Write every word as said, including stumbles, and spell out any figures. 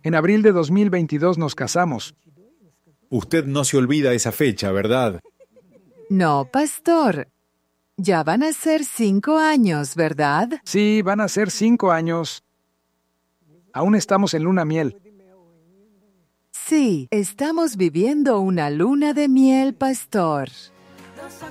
En abril de dos mil veintidós nos casamos. Usted no se olvida esa fecha, ¿verdad? No, pastor. Ya van a ser cinco años, ¿verdad? Sí, van a ser cinco años. Aún estamos en luna miel. Sí, estamos viviendo una luna de miel, pastor.